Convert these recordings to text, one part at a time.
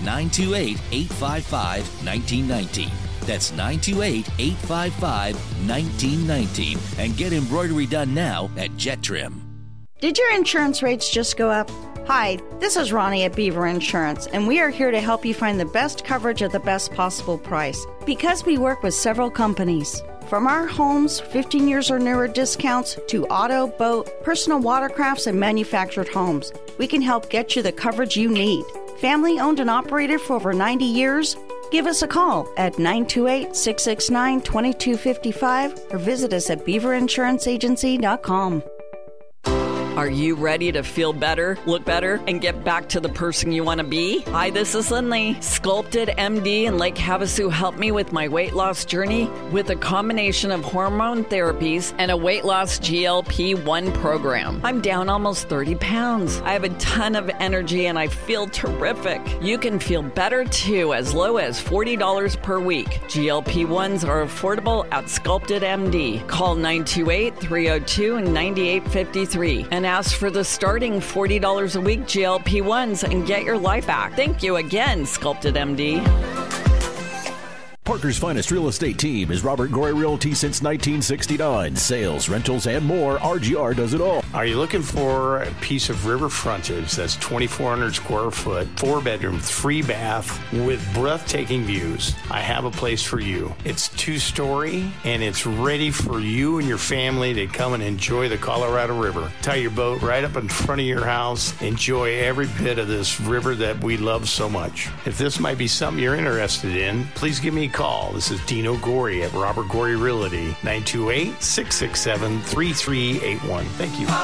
928-855-1919. That's 928-855-1919. And get embroidery done now at Jet Trim. Did your insurance rates just go up? Hi, this is Ronnie at Beaver Insurance, and we are here to help you find the best coverage at the best possible price. Because we work with several companies. From our homes, 15 years or newer discounts, to auto, boat, personal watercrafts, and manufactured homes, we can help get you the coverage you need. Family owned and operated for over 90 years? Give us a call at 928-669-2255 or visit us at beaverinsuranceagency.com. Are you ready to feel better, look better, and get back to the person you want to be? Hi, this is Lindley. Sculpted MD in Lake Havasu helped me with my weight loss journey with a combination of hormone therapies and a weight loss GLP-1 program. I'm down almost 30 pounds. I have a ton of energy and I feel terrific. You can feel better too, as low as $40 per week. GLP-1s are affordable at Sculpted MD. Call 928-302-9853 and ask for the starting $40 a week GLP-1s and get your life back. Thank you again, Sculpted MD. Parker's finest real estate team is Robert Gorey Realty since 1969. Sales, rentals, and more. RGR does it all. Are you looking for a piece of river frontage that's 2,400 square foot, 4-bedroom, 3-bath with breathtaking views? I have a place for you. It's 2-story and it's ready for you and your family to come and enjoy the Colorado River. Tie your boat right up in front of your house. Enjoy every bit of this river that we love so much. If this might be something you're interested in, please give me a call. This is Dino Gorey at Robert Gorey Realty, 928-667-3381. Thank you.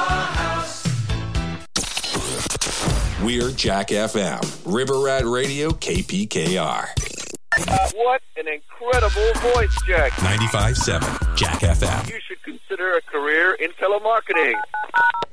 We're Jack FM, River Rat Radio, KPKR. What an incredible voice, Jack. 95.7, Jack FM. You should consider a career in telemarketing.